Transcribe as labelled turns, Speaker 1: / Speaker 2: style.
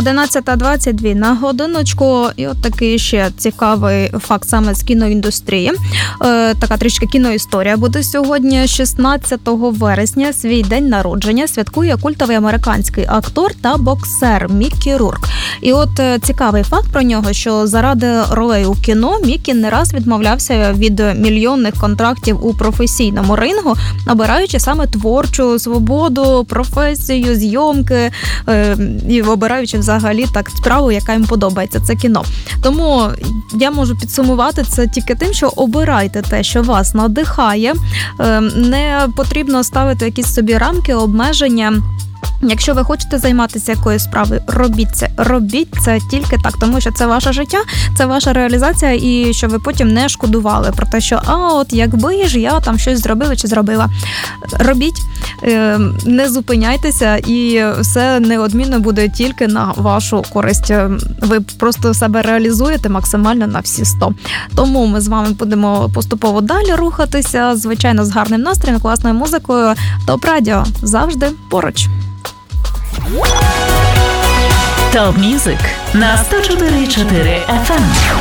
Speaker 1: 11:22 на годиночку. І от такий ще цікавий факт саме з кіноіндустрії. Така трішки кіноісторія буде сьогодні. 16 вересня свій день народження святкує культовий американський актор та боксер Міккі Рурк. І от цікавий факт про нього, що заради ролей у кіно Міккі не раз відмовлявся від мільйонних контрактів у професійному рингу, обираючи саме творчу свободу, професію, зйомки і обираючи взагалі так справу, яка їм подобається, це кіно. Тому я можу підсумувати це тільки тим, що обирайте те, що вас надихає, не потрібно ставити якісь собі рамки, обмеження. Якщо ви хочете займатися якоюсь справою, робіть це тільки так, тому що це ваше життя, це ваша реалізація, і щоб ви потім не шкодували про те, що от якби ж я там щось зробила чи зробила. Робіть, не зупиняйтеся, і все неодмінно буде тільки на вашу користь. Ви просто себе реалізуєте максимально на всі 100. Тому ми з вами будемо поступово далі рухатися, звичайно, з гарним настроєм, класною музикою. ТОП Радіо завжди поруч.
Speaker 2: Топ Мюзик на 104.4 FM.